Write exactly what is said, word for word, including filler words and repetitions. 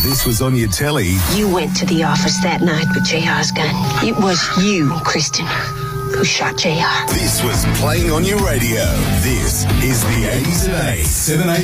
this was on your telly, You went to the office that night with J R's gun. It was you, Kristen, who shot J R. this was playing on your radio. This is the eighties at eight, seven eight.